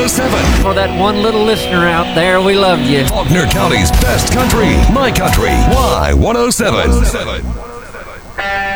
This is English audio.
Y107. For that one little listener out there, we love you. Faulkner County's best country, My Country, Y107.